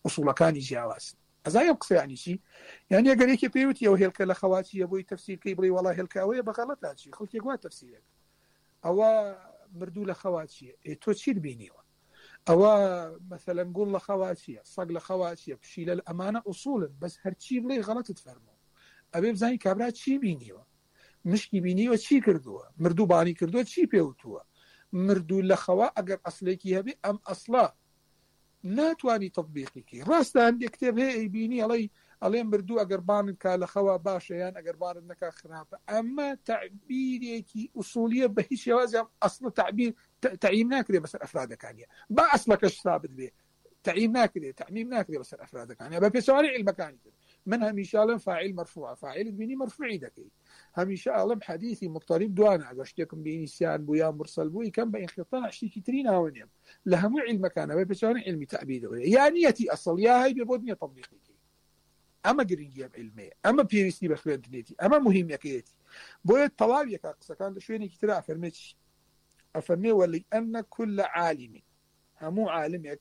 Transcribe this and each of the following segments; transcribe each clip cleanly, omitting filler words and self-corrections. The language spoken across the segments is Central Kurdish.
ئوسوڵەکانی جیاواز ئەزای قسە یعنی چی یعنی ئەگەر یەکێ پێوتی ئەو هێلکە لە خەواتیە بۆی تەفسیرکەی بڵێ وەڵا هێلکاوەیە بەغەڵەتە چی خەڵکێک وا تەفسیرێک ئەوە مردوو لە خەواتیە تۆ چی بینیوە ئەوە مەثەلەن گوڵ لە خەواتیە سەگ لە خەواتیە پشیلە ئەمانە ئوسوڵن بەس هەرچی بڵێ غەڵەتت فەرموو ئەبێ بزانی کابرا چی بینیوە مشکی بینیوە چی کردووە مردوو بانی کردووە چی پێوتووە مردوو لە خەوا ئەگەر ئەسلێکی هەبێ ئەم ئەسڵە ناتوانی تطبیقیکی ڕاستە هەندێک کتێب هەیە ئەیبینی ئەڵێ مردوو ئەگەر بانت کا لە خەوا باشە یان ئەگەر بانت نەکا خراپە ئەمە تعبیرێکی ئوسوڵیە بە هیچ شێوازیان ئەسڵ تعبیر تعیین ناکرێ بەسەر ئەفرادەکانیە با ئەسڵەکەش ثابت بێ تعیین ناکرێ تعمیم ناکرێ بەسەر ئەفرادەکانیە بە پێچەوانەی عیلمەکانی تر من هەمیشە ئەڵێم فاعیل مەرفوعە فاعیلت بینی مەرفوعی دەکەی هەمیشە ئەڵێم حەدیثی مضطرب دوانە ئەگەر شتێکم بینی سیان بوو یان مرسەل بوو کەم بە ئینقیطاع شتێکی تری ناوەنێم لە هەموو عیلمەکانە بە پێچەوانەی عیلمی تعبیرەوە یا نیەتی ئەسڵ یا هەی بێ بۆ نیە تطبیقیکی ئەمە گرنگی ئەم عیلمەیە ئەمە پێویستی بە خوێندنێتی ئەمە مهمەکەیەتی بۆیە تەواویەکە قسەکان لە شوێنێکی تر ئەفەرمێ ولأن كل عالم هەموو عالمێک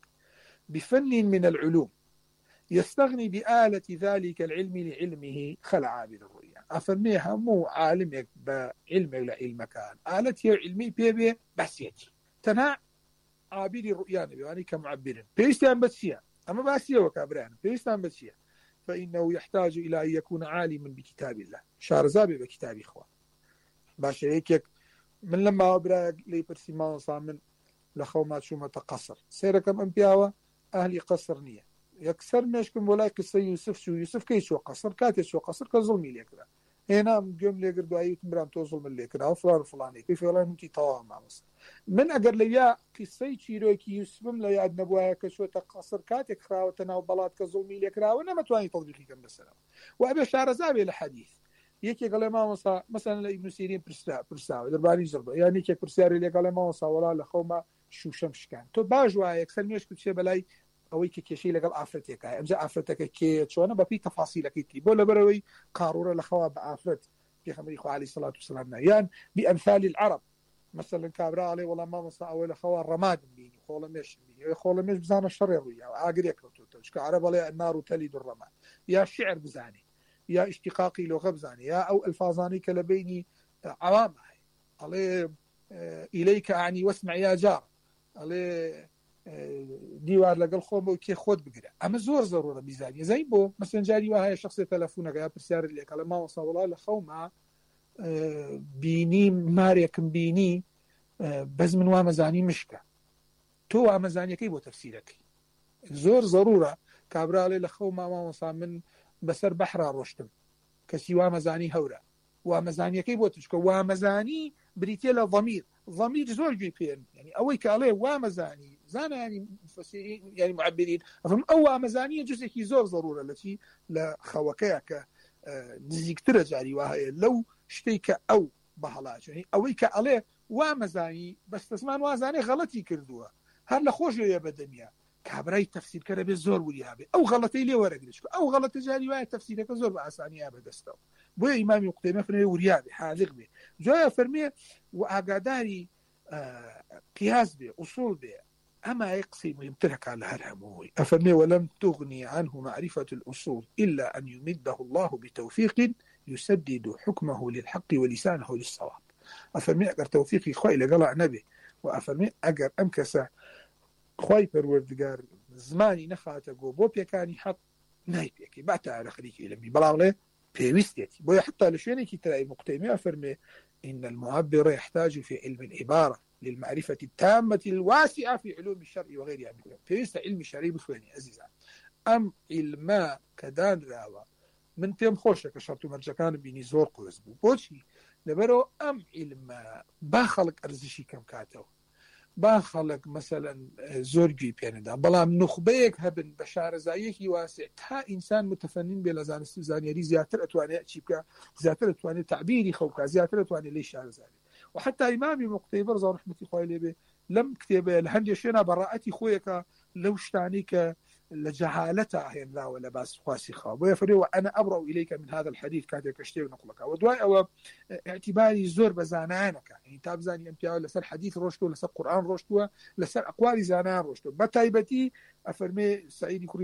بفن من العلوم يستغني بآلة ذلك العلم لعلمه خلع عابر الرؤيا أفرمي همو عالمك بعلمك لعلم كان آلة علمي بيبي بسيتي تنها عابر الرؤيا يعني كمعبر بيستان بسيا أما بسيا وكابران بيستان بسيا فإنه يحتاج إلى أن يكون عالما بكتاب الله شارزابي بكتاب إخوان باش هيك من لما أبرا لي برسيمان صامن لخومات شو متقصر سيركم أنبياوة أهلي قصر نية يكسر مشكم ولا قصة يوسف شو يوسف كيش وقصر كاتش شو قصر كظلمي ليكرا هنا قوم لي قردو أيوت مرام توصل من ليكرا وفلان فلاني كيف فلان انتي طوام مصر من أجر ليا قصة شيروك يوسفم لا يعد نبوها كشو تقصر كاتك خراوة تناو بلاد كظلمي ليكرا وأنا ما تواني تطبيقي كم بالسلام وأبي شارزابي الحديث يكي قال ما وصا مثلا ابن سيرين برساو درباني زربا يعني كي برساري اللي قال ما وصا ولا لخوما شو شمش كان تو باجوا يكسر ميش كل شيء بلاي ئەوەی کە کێشەی لەگەڵ ئافرەتێکە ئەمجا ئافرەتەکە کێ چۆنە بەپی تەفاسیلەکەیتی بۆ لەبەرەوەی قارورە لەخەوا بە ئافرەت پێغەمبەری خوا عەلەیهی سەڵات وسەلام یان بأمثال العرب مثلا کابرا ئەڵێ وەڵام مامۆستا ئەوە لەخەوا ڕەماد بینی خۆڵەمێش بینی خۆڵەمێش بزانە شەڕێ ڕوویە ئاگرێک کەوتوتە چکە عەرەب ئەڵێ النار تەلید الرەماد یا شعر بزانێ یا اشتقاقی لغە بزانێ یا ئەو ئەلفاظانەی کە لە بینی عوام هەیە ئەڵێ ئیلەیکە ئەعنی وەسمع یا جار ئەڵێ دیوار لەگەڵ خۆم بۆ کێ خۆت بگرە ئەمە زۆر زەڕۆرە بیزانیە زەی بۆ مەسەلەن جاری وایە شخصێک تەلەفۆنەکە یا پرسیارت لێکە لە ماوەسا وەڵا لە خەوما بینی مارێکم بینی بەس من وامەزانی مشکە تۆ وامەزانیەکەی بۆ تەفسیرەکەی زۆر زەڕورە کابراڵێ لە خەوما ماوەسا من بەسەر بەحرا ڕۆشتم کەسی وامەزانی هەورە وامەزانیەکەی بۆ چکە وامەزانی بریتێ لە ضمير زۆر گوێی پێن يعني ئەوەی کە ئەڵێ وامەزانی زانە ینی مفەسیرین یعنی معبرین ئەفەرمون ئەو وامەزانیە جزێکی زۆر زەڕورە لەچی لە خەوەکەیە کە نزیکترە جاری وا هەیە لەو شتەی کە ئەو بەهەڵاچێنی ئەوەی کە ئەڵێ وامەزانی بەستەسمان وازانێ غەڵەتی کردووە هەر لە خۆشەوەیە بەدەنیا کابرای تەفسیرکەرە بێ زۆر وریابێ ئەو غەڵەتەی لێ وەرەگرێت ئەو غەڵەتە جاری وایە تەفسیرەکە زۆر بە ئاسانیە بەدەستەوە بۆیە ئیمامی قوتەیبە فەرمێ وریابێ حاذق بێ جوایە فەرمێ و ئاگاداری قياس به أصول به أما يقسم يمتلك على هرهمه أفرمي ولم تغني عنه معرفة الأصول إلا أن يمده الله بتوفيق يسدد حكمه للحق ولسانه للصواب أفرمي أقر توفيقي خوي لقلع نبي وأفرمي أقر أمكسة خوي پروردگار زماني نخاته بو بيكاني حق نايبيكي باتا على خليكي لمي بلاغله بيوستيتي بو حتى لشوينيكي تلاقي مقتيمي أفرمي إن المعبر يحتاج في علم العبارة للمعرفة التامة الواسعة في علوم الشرع وغيرها من العلوم فيست علم الشرعي بسواني عزيزا أم علما كدان راوة من بيم خوشة كشرط مرجكان بيني زور قوز بوشي لبرو أم علما باخلق أرزشي كم كاتو باخلق مثلا زورجي بيندا بلام نخبيك هبن بشار زايكي واسع تا إنسان متفنن بلزان استزانيري زياتر أتواني أتشيبكا زياتر أتواني تعبيري خوكا زياتر أتواني ليش شار زاني وحتى إمامي مقتيبر زار رحمتي خوي لي لم كتب الهندي شينا براءتي خويك لو شتانيك لجهالتها هي لا ولا باس خواسي خاب ويفري وأنا أبرأ إليك من هذا الحديث كاتك أشتري نقلك ودواء أو اعتباري زور بزانانك يعني تابزاني أمتياو لسر حديث روشتو لسر قرآن روشتو لسر أقوال زانان روشتو بتايبتي أفرمي سعيد